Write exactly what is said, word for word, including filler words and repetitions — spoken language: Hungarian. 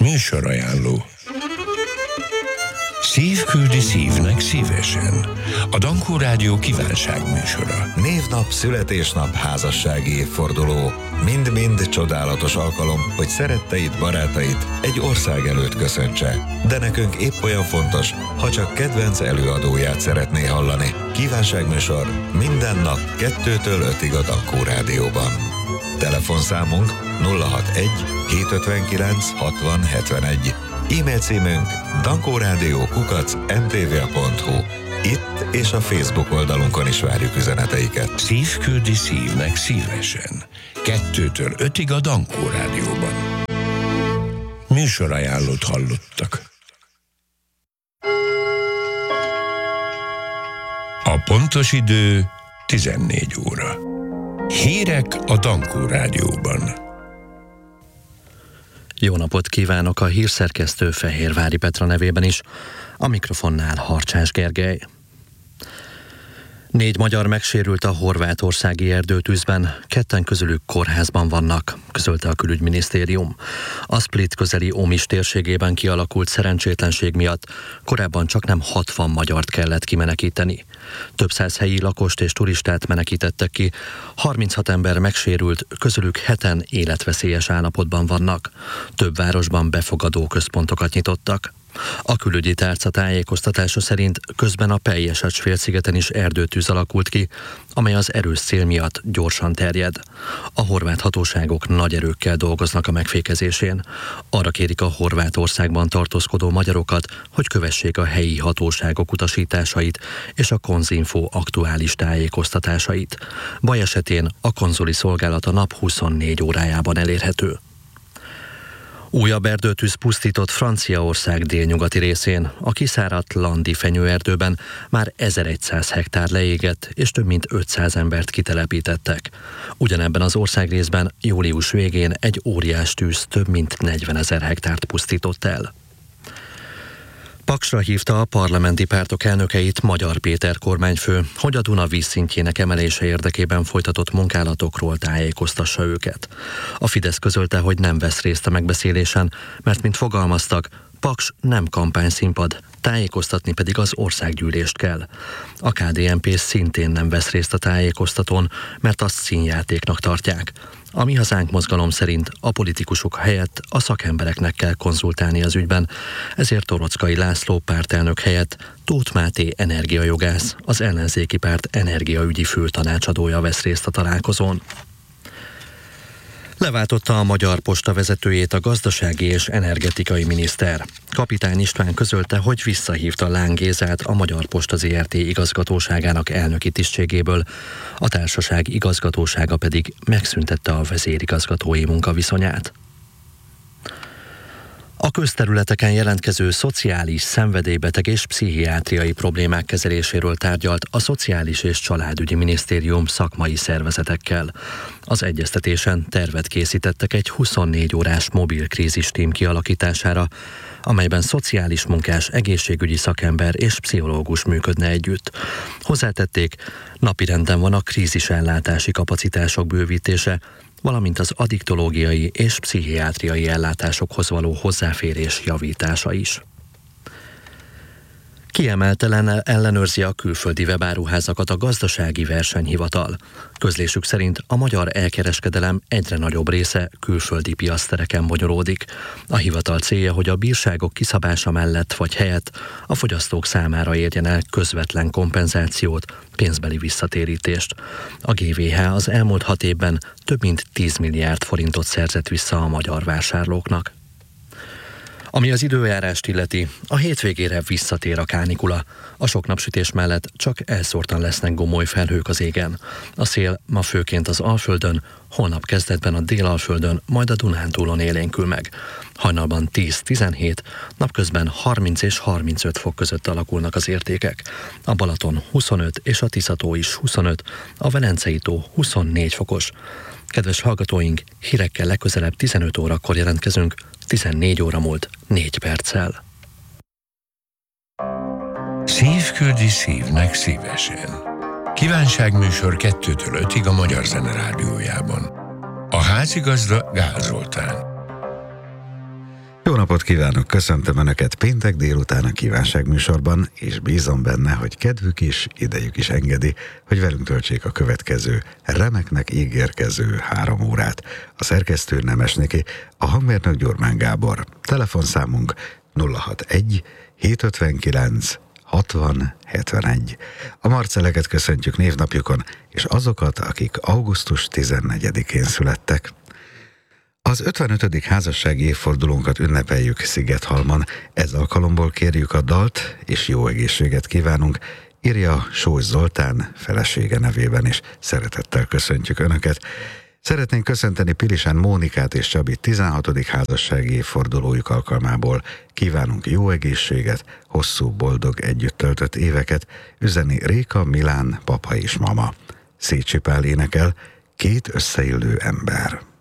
Műsorajánló. Szív küldi szívnek szívesen. A Dankó Rádió kívánságműsora. Névnap, születésnap, házassági évforduló. Mind-mind csodálatos alkalom, hogy szeretteid, barátait egy ország előtt köszöntse. De nekünk épp olyan fontos, ha csak kedvenc előadóját szeretné hallani. Kívánságműsor minden nap kettőtől ötig a Dankó Rádióban. Telefonszámunk nulla hatvanegy hétszázötvenkilenc hatvan hetvenegy. E-mail címünk dankórádió kukac em té vé pont hu. Itt és a Facebook oldalunkon is várjuk üzeneteiket. Szív küldi szívnek szívesen. Kettőtől ötig a Dankó Rádióban. Műsorajánlót hallottak. A pontos idő tizennégy óra. Hírek a Dankó Rádióban. Jó napot kívánok a hírszerkesztő Fehérvári Petra nevében is. A mikrofonnál Harcsás Gergely. Négy magyar megsérült a horvátországi erdőtűzben, ketten közülük kórházban vannak, közölte a külügyminisztérium. A Split közeli Omis térségében kialakult szerencsétlenség miatt korábban csaknem hatvan magyart kellett kimenekíteni. Több száz helyi lakost és turistát menekítettek ki, harminchat ember megsérült, közülük heten életveszélyes állapotban vannak. Több városban befogadó központokat nyitottak. A külügyi tárca tájékoztatása szerint közben a Pelješac-félszigeten is erdőtűz alakult ki, amely az erős szél miatt gyorsan terjed. A horvát hatóságok nagy erőkkel dolgoznak a megfékezésén. Arra kérik a Horvátországban tartózkodó magyarokat, hogy kövessék a helyi hatóságok utasításait és a Konzinfo aktuális tájékoztatásait. Baj esetén a konzuli szolgálat a nap huszonnégy órájában elérhető. Újabb erdőtűz pusztított Franciaország délnyugati részén. A kiszáradt landi fenyőerdőben már ezerszáz hektár leégett, és több mint ötszáz embert kitelepítettek. Ugyanebben az országrészben július végén egy óriás tűz több mint negyvenezer hektárt pusztított el. Paksra hívta a parlamenti pártok elnökeit Magyar Péter kormányfő, hogy a Duna vízszintjének emelése érdekében folytatott munkálatokról tájékoztassa őket. A Fidesz közölte, hogy nem vesz részt a megbeszélésen, mert mint fogalmaztak, Paks nem kampányszínpad, tájékoztatni pedig az országgyűlést kell. A ká dé en pé szintén nem vesz részt a tájékoztatón, mert azt színjátéknak tartják. A Mi Hazánk mozgalom szerint a politikusok helyett a szakembereknek kell konzultálni az ügyben, ezért Torockai László pártelnök helyett Tóth Máté energiajogász, az ellenzéki párt energiaügyi főtanácsadója vesz részt a találkozón. Leváltotta a Magyar Posta vezetőjét a gazdasági és energetikai miniszter. Kapitány István közölte, hogy visszahívta Láng Gézát a Magyar Posta zé er té igazgatóságának elnöki tisztségéből, a társaság igazgatósága pedig megszüntette a vezérigazgatói munkaviszonyát. A közterületeken jelentkező szociális, szenvedélybeteg és pszichiátriai problémák kezeléséről tárgyalt a Szociális és Családügyi Minisztérium szakmai szervezetekkel. Az egyeztetésen tervet készítettek egy huszonnégy órás mobil krízistím kialakítására, amelyben szociális munkás, egészségügyi szakember és pszichológus működne együtt. Hozzátették, napirenden van a krízisellátási kapacitások bővítése, valamint az addiktológiai és pszichiátriai ellátásokhoz való hozzáférés javítása is. Kiemelten ellenőrzi a külföldi webáruházakat a Gazdasági Versenyhivatal. Közlésük szerint a magyar elkereskedelem egyre nagyobb része külföldi piactereken bonyolódik. A hivatal célja, hogy a bírságok kiszabása mellett vagy helyett a fogyasztók számára érjen el közvetlen kompenzációt, pénzbeli visszatérítést. A gé vé há az elmúlt hat évben több mint tíz milliárd forintot szerzett vissza a magyar vásárlóknak. Ami az időjárást illeti, a hétvégére visszatér a kánikula. A sok napsütés mellett csak elszórtan lesznek gomoly felhők az égen. A szél ma főként az Alföldön, holnap kezdetben a Délalföldön, majd a Dunántúlon élénkül meg. Hajnalban tíz-tizenhét, napközben harminc és harmincöt fok között alakulnak az értékek. A Balaton huszonöt és a Tiszató is huszonöt, a Velencei tó huszonnégy fokos. Kedves hallgatóink, hírekkel legközelebb tizenöt órakor jelentkezünk, tizennégy óra múlt négy perccel. Szív küldi szívnek szívesen. Kívánságműsor kettőtől ötig a Magyar Zene Rádiójában. A házigazda Gál Zoltán. Jó napot napot kívánok, köszöntöm Önöket péntek délután a Kívánság műsorban, és bízom benne, hogy kedvük is, idejük is engedi, hogy velünk töltsék a következő, remeknek ígérkező három órát. A szerkesztő Nemes Niki, a hangmérnök Gyurmán Gábor. Telefonszámunk nulla hatvanegy hétszázötvenkilenc hatvan hetvenegy. A marceleket köszöntjük névnapjukon, és azokat, akik augusztus tizennegyedikén születtek. Az ötvenötödik házassági évfordulónkat ünnepeljük Szigethalmon. Ez alkalomból kérjük a dalt, és jó egészséget kívánunk, írja Sós Zoltán felesége nevében, és szeretettel köszöntjük Önöket. Szeretnénk köszönteni Pilisán Mónikát és Csabit tizenhatodik házassági évfordulójuk alkalmából. Kívánunk jó egészséget, hosszú, boldog, együtt töltött éveket, üzeni Réka, Milán, papa és mama. Szécsi Pál énekel, Két összeillő ember.